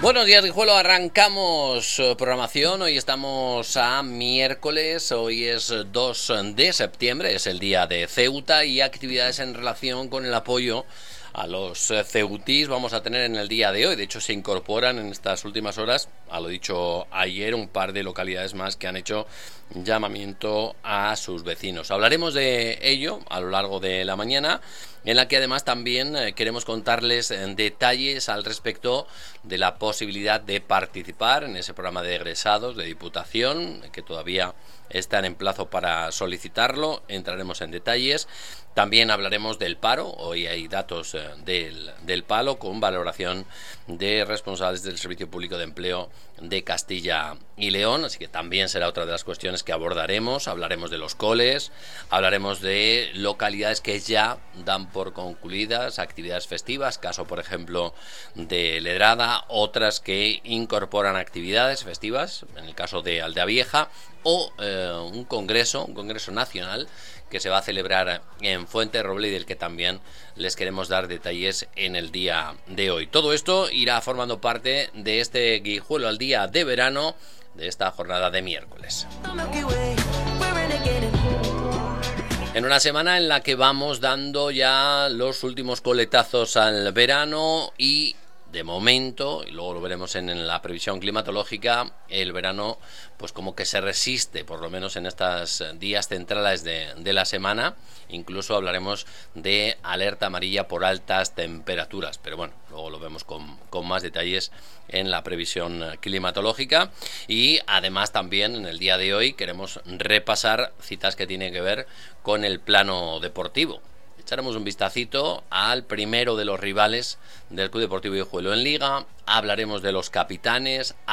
Buenos días, Guijuelo. Arrancamos programación. Hoy estamos a miércoles. Hoy es 2 de septiembre. Es el día de Ceuta y actividades en relación con el apoyo a los ceutís vamos a tener en el día de hoy. De hecho, se incorporan en estas últimas horas, a lo dicho ayer, un par de localidades más que han hecho llamamiento a sus vecinos. Hablaremos de ello a lo largo de la mañana, en la que además también queremos contarles detalles al respecto de la posibilidad de participar en ese programa de egresados de Diputación, que todavía están en plazo para solicitarlo. Entraremos en detalles. También hablaremos del paro. Hoy hay datos del paro con valoración de responsables del Servicio Público de Empleo de Castilla y León, así que también será otra de las cuestiones que abordaremos. Hablaremos de los coles, hablaremos de localidades que ya dan por concluidas actividades festivas, caso por ejemplo de Ledrada, otras que incorporan actividades festivas, en el caso de Aldea Vieja, o un congreso nacional que se va a celebrar en Fuenterroble y del que también les queremos dar detalles en el día de hoy. Todo esto irá formando parte de este Guijuelo al día de verano, de esta jornada de miércoles. En una semana en la que vamos dando ya los últimos coletazos al verano y de momento, y luego lo veremos en la previsión climatológica, el verano pues como que se resiste, por lo menos en estos días centrales de la semana. Incluso hablaremos de alerta amarilla por altas temperaturas, pero bueno, luego lo vemos con más detalles en la previsión climatológica. Y además también en el día de hoy queremos repasar citas que tienen que ver con el plano deportivo. Echaremos un vistacito al primero de los rivales del Club Deportivo Guijuelo en Liga, hablaremos de los capitanes,